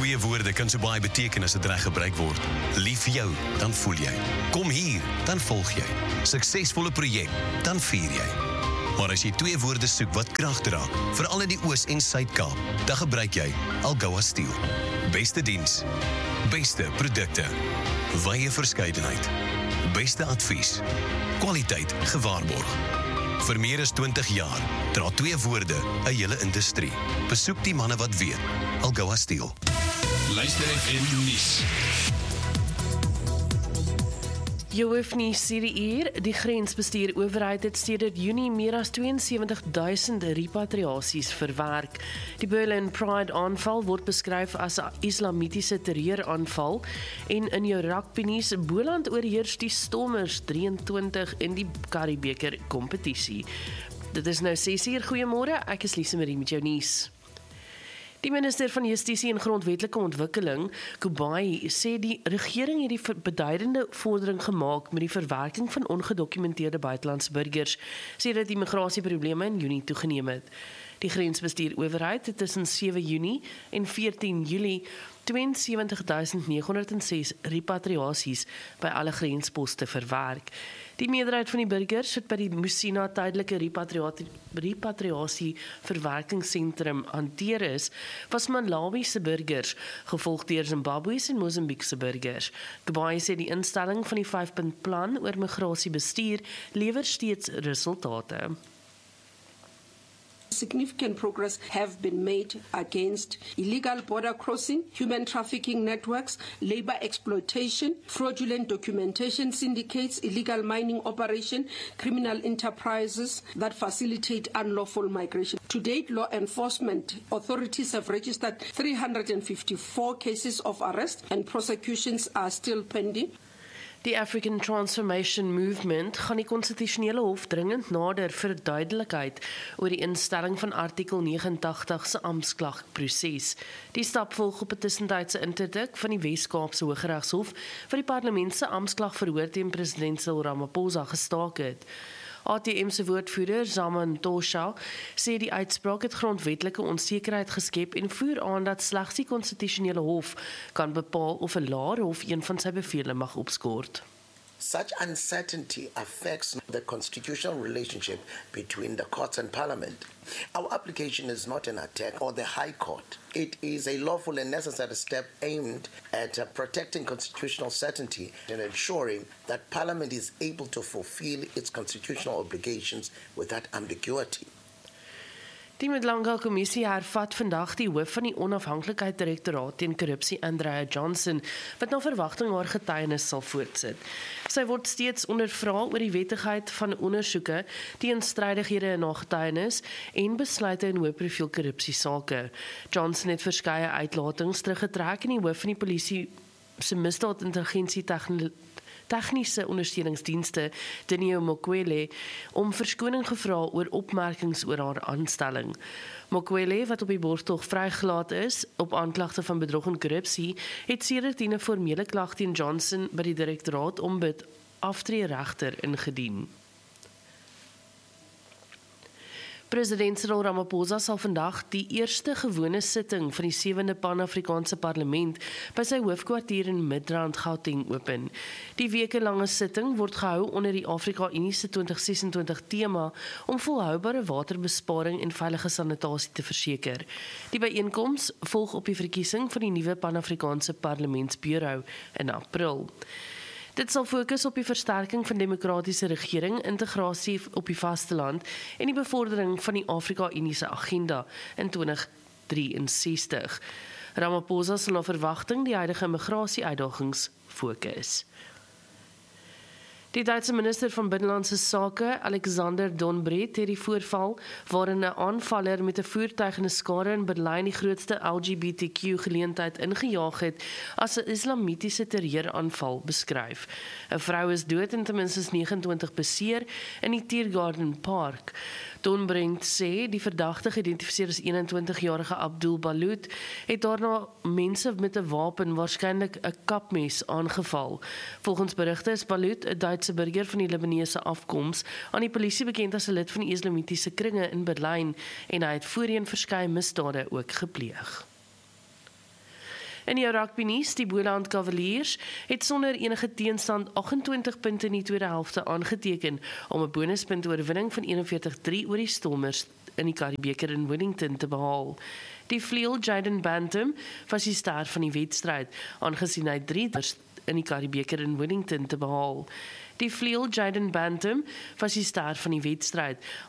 Twee woorde kan so baie beteken as dit reg gebruik word. Lief vir jou, dan voel jy. Kom hier, dan volg jy. Suksesvolle projek, dan vier jy. Maar as jy twee woorde soek wat krag dra, veral in die Oos- en Suid-Kaap, dan gebruik jy Algoa Steel. Beste diens, beste produkte, wye verskeidenheid, beste advies, kwaliteit gewaarborg. Vir meer as 20 jaar dra twee woorde 'n hele industrie. Besoek die manne wat weet. Algoa Steel. Luister FM nuus. Jy hoef nie hierdie uur, die grensbestuur owerheid het sedert Junie meer as 72.000 repatriasies verwerk. Die Berlin Pride aanval word beskryf as 'n islamitiese terreuraanval en in jou rugbynuus Boland oorheers die Stormers 23 in die Karibeker kompetisie. Dit is nou 6uur, goeiemôre, ek is Lise Marie met jou nuus. Die minister van Justisie en Grondwetlike Ontwikkeling, Kubai, sê die regering het die beduidende vordering gemaak met die verwerking van ongedokumenteerde buitelandse burgers, sê dat die migrasieprobleme in Junie toegeneem het. Die grensbestuur owerheid het tussen 7 Junie en 14 Julie 72.906 repatriasies by alle grensposte verwerk. Die meerderheid van die burgers wat by die Musina tydelike repatriasie verwerkingsentrum hanteer is, was Malawiese burgers, gevolg deur Zimbabwe's en Mosambiekse burgers. Kubai sê die instelling van die 5-punt plan oor migrasiebestuur lewer steeds resultate. Significant progress have been made against illegal border crossing, human trafficking networks, labor exploitation, fraudulent documentation syndicates, illegal mining operation, criminal enterprises that facilitate unlawful migration. To date, law enforcement authorities have registered 354 cases of arrest and prosecutions are still pending. Die African Transformation Movement gaan die konstitusionele hof dringend nader vir duidelikheid oor die instelling van artikel 89 se amptklagproses. Die stap volg op 'n tussentydse interdik van die Wes-Kaapse Hooggeregshof wat die parlement se amptklagverhoor teen president Cyril Ramaphosa gestaak het. ATM se woordvoerder Zaman Tosha sê die uitspraak het grondwetlike onsekerheid geskep en voer aan dat slegs die konstitusionele hof kan bepaal of 'n laer hof een van sy bevele mag opskort. Such uncertainty affects the constitutional relationship between the courts and parliament. Our application is not an attack on the High Court. It is a lawful and necessary step aimed at protecting constitutional certainty and ensuring that parliament is able to fulfill its constitutional obligations without ambiguity. Die Mdlanga Kommissie hervat vandag die hoof van die Onafhanklikheidsdirektoraat teen korrupsie, Andrea Johnson, wat na verwagting haar getuienis sal voortsit. Sy word steeds ondervra oor die wettigheid van ondersoeke, teenstrydighede in haar getuienis en besluite in hoëprofiel korrupsiesake. Johnson het verskeie uitlatings teruggetrek en die hoof van die polisie se misdaadintelligensie tegniese ondersteuningsdienste, Denio Mokwele, om verskoning gevra oor opmerkings oor haar aanstelling. Mokwele, wat op die borgtog vrygelaat is op aanklagte van bedrog en korrupsie, het sedertdien 'n formele klag teen Johnson by die direktoraat ombud aftreeregter ingedien. President Cyril Ramaphosa sal vandag die eerste gewone sitting van die 7de Pan-Afrikaanse Parlement by sy hoofkwartier in Midrand, Gauteng open. Die wekelange sitting word gehou onder die Afrika-Unie se 2026 tema om volhoubare waterbesparing en veilige sanitasie te verseker. Die byeenkoms volg op die verkiesing van die nuwe Pan-Afrikaanse Parlementsbureau in April. Dit sal fokus op die versterking van demokratiese regering, integrasie op die vasteland en die bevordering van die Afrika-Unie se agenda in 2063. Ramaphosa sal na verwagting die huidige migrasie-uitdagings fokus. Die Duitse minister van Binnelandse Sake, Alexander Donbret, het die voorval waarin 'n aanvaller met 'n voertuig in 'n skare in Berlyn die grootste LGBTQ-geleentheid ingejaag het, as 'n islamitiese terreuraanval beskryf. 'n Vrou is dood en ten minste 29 beseer in die Tiergarten Park. Donbret sê die verdagte, geïdentifiseer as 21-jarige Abdul Balut, het daarna mense met 'n wapen, waarskynlik 'n kapmes, aangeval. Volgens berigte is Balut, 'n Duitse burger van die Libanese afkoms, aan die polisie bekend as 'n lid van die islamitiese kringe in Berlyn en hy het voorheen verskeie misdade ook gepleeg. In jou rugby nuus, die Boland Cavaliers het sonder enige teenstand 28 punte in die tweede helfte aangeteken om 'n bonuspunt oorwinning van 41-3 oor die Stormers in die Karibeker in Wellington te behaal. Die vleuel Jaden Bantam was die ster van die wedstryd, aangesien hy 3 in die Karibeker in Wellington te behaal. Die vleuel Jaden Bantam was die ster van die wedstryd,